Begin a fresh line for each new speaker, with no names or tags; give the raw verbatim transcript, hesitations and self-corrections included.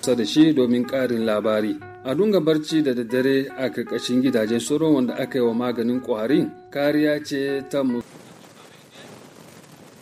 kusa da shi domin ƙarin labari. A dunga barci da daddare a ƙarƙashin gidajen sauro wanda aka yi wa maganin ƙwarin kariya ce ta musamman.